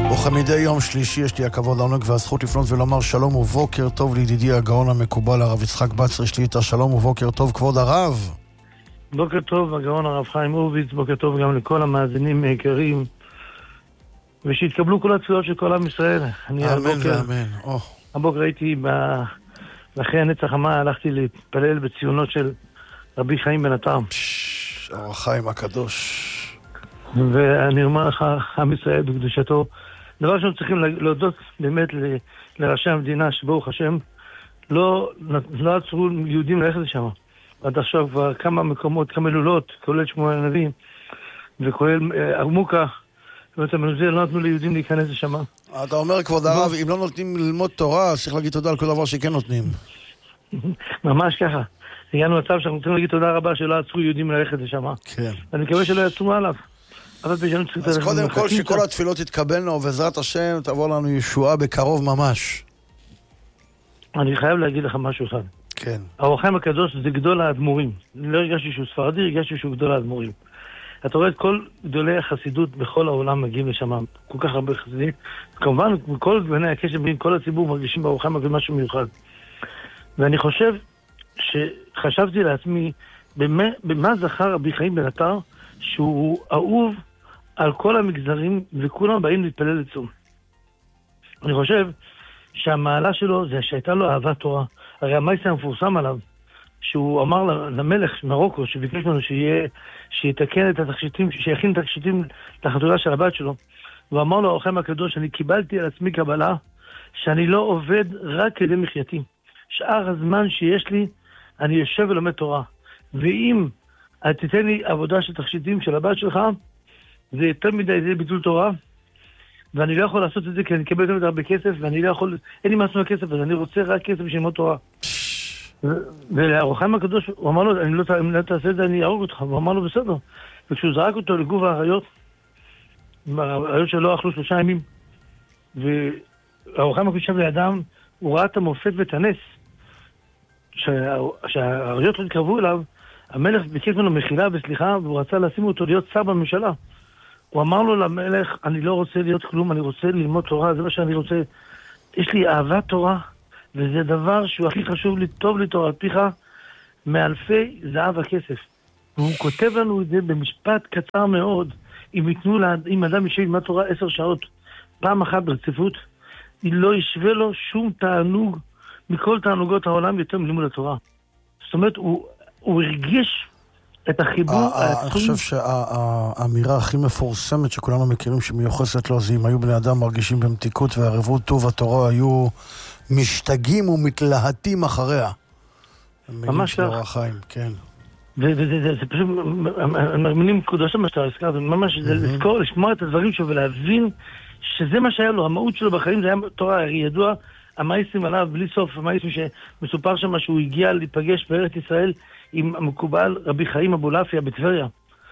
וכמדי יום שלישי יש לי הכבוד לעונג והזכות לפנות ולומר שלום ובוקר טוב לידידי הגאון המקובל הרב יצחק בצרי שליט"א. שלום ובוקר טוב כבוד הרב. בוקר טוב הגאון הרב חיים הורוביץ, בוקר טוב גם לכל המאזינים היקרים, ושיתקבלו כל התפילות של כל עם ישראל. אמן ואמן. הבוקר הייתי אחרי הנץ החמה, הלכתי להתפלל בציונות של רבי חיים בן עטר, אור החיים הקדוש, ואני אומר לך, עם ישראל בקדושתו, דבר שאנחנו צריכים להודות באמת לראשי המדינה שברוך השם לא עצרו יהודים ללכת לשם. עד עכשיו כבר כמה מקומות, כמה לולות, כולל שמואל הנביא וכולל ארמוקה, לא נתנו ליהודים להיכנס לשם. אתה אומר כבוד הרב, אם לא נותנים ללמוד תורה, צריך להגיד תודה על כל דבר שכן נותנים. ממש ככה. הגענו למצב שאנחנו צריכים להגיד תודה רבה שלא עצרו יהודים ללכת לשם. כן. ואני מקווה שלא יעצרו עליו. אז קודם כל שכל התפילות יתקבלנו, ובעזרת השם תבוא לנו ישועה בקרוב ממש. אני חייב להגיד לך משהו אחד. כן. האור החיים הקדוש זה גדול האדמו"רים. לא הרגשתי שהוא ספרדי, הרגשתי שהוא גדול האדמו"רים. אתה רואה את כל גדולי החסידות בכל העולם מגיעים לשם, כל כך הרבה חסידים. כמובן, כל גווני הקשר בין כל הציבור מרגישים באור החיים הקדוש משהו מיוחד. ואני חושב שחשבתי לעצמי, במה זכר רבי חיים בן עטר, שהוא אהוב על כל המגזרים, וכולם באים להתפלל לצום. אני חושב שהמעלה שלו זה שהייתה לו אהבת תורה. הרי המייסה המפורסם עליו, שהוא אמר למלך מרוקו, שביקש לנו שיתקן את התכשיטים, שיכין את התכשיטים לחתולה של הבת שלו. והוא אמר לו, האור החיים הקדוש, אני קיבלתי על עצמי קבלה, שאני לא עובד רק כדי מחייתי. שאר הזמן שיש לי, אני יושב ולומד תורה. ואם תיתן לי עבודה של תכשיטים של הבת שלך, זה יותר מדי, זה ביטול תורה, ואני לא יכול לעשות את זה כי אני אקבל יותר הרבה כסף, ואני לא יכול, אין לי מעצמי כסף, אז אני רוצה רק כסף בשביל ללמוד תורה. והאור החיים הקדוש, הוא אמר לו, אם לא תעשה את זה, אני אהרוג אותך. הוא אמר לו, בסדר. וכשהוא זרק אותו לגוף האריות, האריות שלו אכלו 3 ימים, והאור החיים הקדוש שם לידם, הוא ראה את המופת ואת הנס. שהאריות לא התקרבו אליו, המלך ביקש ממנו מחילה וסליחה, והוא רצה לשים אותו להיות שר בממשלה. הוא אמר לו למלך, אני לא רוצה להיות כלום, אני רוצה ללמוד תורה, זה מה שאני רוצה. יש לי אהבת תורה, וזה דבר שהוא הכי חשוב לי, טוב לי תורה, פיך, מאלפי זהב הכסף. והוא כותב לנו את זה במשפט קצר מאוד, אם אדם ישב ללמוד תורה 10 שעות, פעם אחת ברציפות, לא ישווה לו שום תענוג מכל תענוגות העולם יותר מלימוד התורה. זאת אומרת, הוא הרגיש את החיבור. אני חושב שהאמירה הכי מפורסמת שכולנו מכירים שמיוחסת לו זה אם היו בני אדם מרגישים במתיקות וערבות טוב התורה, היו משתגעים ומתלהטים אחריה. ממש כך. אור החיים, כן. זה פשוט מילים קדושים מה שאתה הזכרת, ממש לזכור, לשמוע את הדברים שלו ולהבין שזה מה שהיה לו, המהות שלו בחיים זה היה תורה, ידוע המייסים עליו בלי סוף, המייסים שמסופר שם שהוא הגיע להיפגש בארץ ישראל עם המקובל רבי חיים אבולעפיה בטבריה.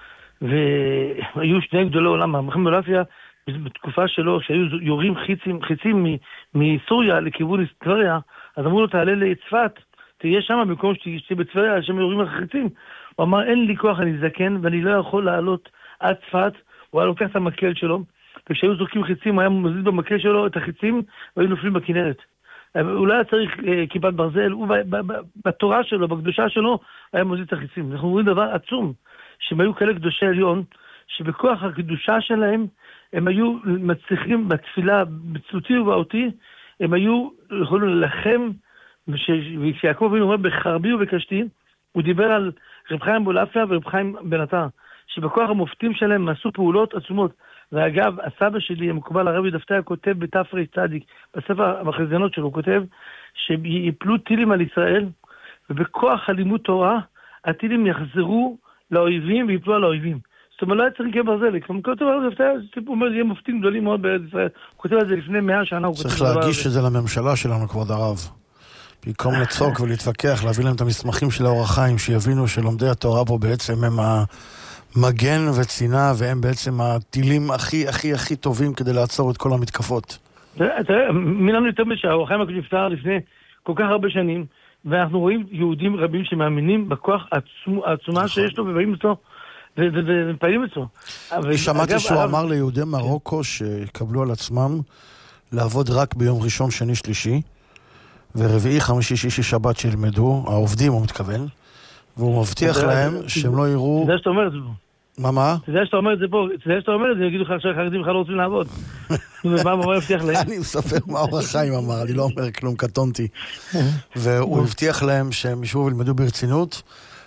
והיו 2 גדולי עולם, רבי חיים אבולעפיה בתקופה שלו, שהיו יורים חיצים מסוריה לכיוון טבריה, אז אמרו לו תעלה לצפת, תהיה שם במקום שתהיה בטבריה, שם יורים החיצים. הוא אמר אין לי כוח, אני זקן ואני לא יכול לעלות עד צפת. הוא היה לוקח את המקל שלו, וכשהיו זורקים חיצים, הוא היה מזיז במקל שלו את החיצים, והיו נופלים בכנרת. הוא לא היה צריך כיפת ברזל, הוא בתורה שלו, בקדושה שלו, היה מזיז את החיצים. אנחנו רואים דבר עצום, שהם היו כאלה קדושי עליון, שבכוח הקדושה שלהם, הם היו מצליחים בתפילה, בצלותי ובאותי, הם היו יכולים ללחם, וכשיעקב אבינו אומר בחרבי ובקשתי, הוא דיבר על רב חיים אבולעפיה ורב חיים בן עטר, שבכוח המופתים שלהם עשו פעולות עצומות. ואגב, הסבא שלי, המקובל הרבי דפתיה, כותב בתפרי צדיק, בספר המחזיונות שלו, הוא כותב שיפלו טילים על ישראל, ובכוח הלימוד תורה, הטילים יחזרו לאויבים ויפלו על האויבים. זאת אומרת, לא היה צריך ברזל. הוא כותב על דפתיה, הוא אומר, יהיה מופתים גדולים מאוד בארץ ישראל. הוא כותב על זה לפני 100 שנה. צריך להגיש את זה לממשלה שלנו, כבוד הרב. במקום לצעוק ולהתווכח, להביא להם את המסמכים של האור החיים, שיבינו שלומדי התורה פה בעצם הם מגן וצינה, והם בעצם הטילים הכי הכי הכי טובים כדי לעצור את כל המתקפות. תראה, מי לנו יותר שהאור החיים הקדוש נפטר לפני כל כך הרבה שנים, ואנחנו רואים יהודים רבים שמאמינים בכוח העצומה שיש לו ובאים אותו, ומפעילים אצלו. שמעתי שהוא אמר ליהודי מרוקו שקבלו על עצמם לעבוד רק ביום ראשון, שני, שלישי, ורביעי, חמישי, שישי, שבת שילמדו, העובדים הוא מתכוון, והוא מבטיח להם שהם לא יראו... זה שאתה אומר את זה פה. מה? זה שאתה אומר את זה פה, זה שאתה אומר את זה, יגידו לך שהחרדים בכלל לא רוצים לעבוד. ומה הוא מבטיח להם? אני מספר מה אור החיים אמר, אני לא אומר כלום, קטונתי. והוא הבטיח להם שהם ישבו וילמדו ברצינות,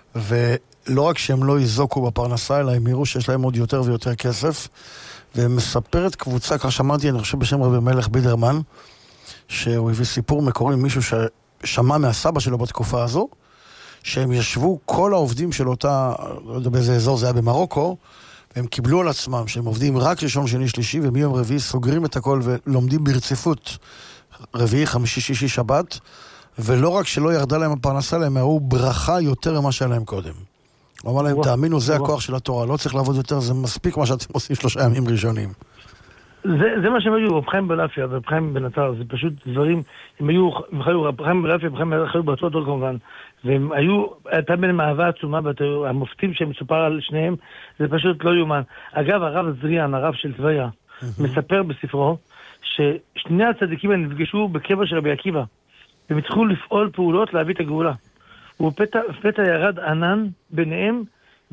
ולא רק שהם לא יזוקו בפרנסה, אלא הם יראו שיש להם עוד יותר ויותר כסף. ומספרת קבוצה, כך שמעתי, אני חושב בשם רבי מלך בידרמן, שהוא הביא סיפור מקורי, מישהו ששמע מהסבא שלו בתקופה הזו, שהם ישבו, כל העובדים של אותה, לא יודע באיזה אזור זה היה במרוקו, והם קיבלו על עצמם שהם עובדים רק ראשון, שני, שלישי, ומיום רביעי סוגרים את הכל ולומדים ברציפות רביעי, חמישי, שישי, שבת, ולא רק שלא ירדה להם הפרנסה, להם ראו ברכה יותר ממה שהיה להם קודם. הוא אמר להם, תאמינו, זה הכוח של התורה, לא צריך לעבוד יותר, זה מספיק מה שאתם עושים 3 ימים ראשונים. זה מה שהם היו, רב חיים בלאפיה ורב חיים בנצר, זה פשוט דברים, הם היו, רב חיים בלאפיה ורב חיים חיו באותו דור כמובן, והם היו, הייתה ביניהם אהבה עצומה, המופתים שהם מסופר על שניהם, זה פשוט לא יומן. אגב, הרב זריאן, הרב של טבריה, מספר בספרו, ששני הצדיקים האלה נפגשו בקבר של רבי עקיבא, והם התחילו לפעול פעולות להביא את הגאולה. ופתע ירד ענן ביניהם,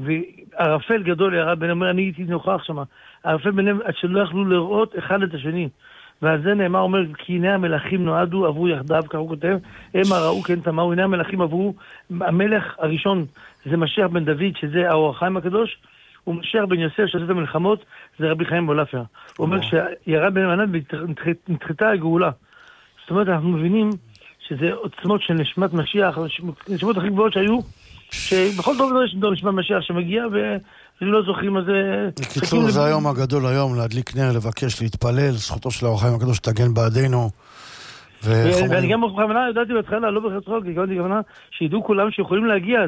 וערפל גדול ירד ביניהם, אני הייתי נוכח שם, ערפל ביניהם עד שלא יכלו לראות אחד את השני. ועל זה נאמר, אומר, כי הנה המלאכים נועדו, עברו יחדיו, כך הוא כותב, הם הראו כן תמהו, הנה המלאכים עברו, המלך הראשון זה משיח בן דוד, שזה האור החיים הקדוש, ומשיח בן יוסף שעושה את המלחמות, זה רבי חיים בלאפיה. הוא אומר, שירד ביניהם ענן ונדחתה הגאולה. זאת אומרת, אנחנו מבינים שזה עוצמות של נשמת משיח, נשמות הכי גבוהות שהיו, שבכל טוב יש נשמת משיח שמגיע ולא זוכרים על זה... בקיצור, זה היום הגדול היום, להדליק נר, לבקש, להתפלל, זכותו של האור החיים הקדוש תגן בעדינו. ואני גם בכוונה, ידעתי בהתחלה, לא בחצרוק, כי כוונה שידעו כולם שיכולים להגיע,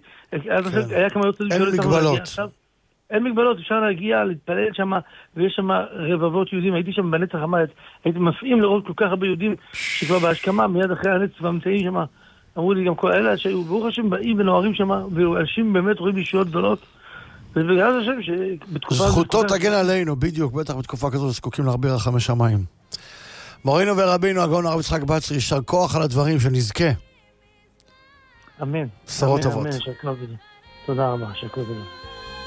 היה כמה יוצא... אין מגבלות. אין מגבלות, אפשר להגיע, להתפלל שם, ויש שם רבבות יהודים. הייתי שם בנץ החמה, הייתי מפעים לראות כל כך הרבה יהודים שכבר בהשכמה, מיד אחרי הנץ והמצאים שם. אמרו לי גם כל אלה שהיו, ברוך השם, באים ונוערים שם, ואנשים באמת רואים ישויות גדולות. ובגלל השם שבתקופה... זכותו תגן עלינו, בדיוק, בטח בתקופה כזאת זקוקים להרבה רחמי שמיים. מורינו ורבינו, הגאון הרב יצחק בצרי, יישר כוח על הדברים שנזכה. אמן. בשורות טובות. אמן, תודה רבה, שקות תודה.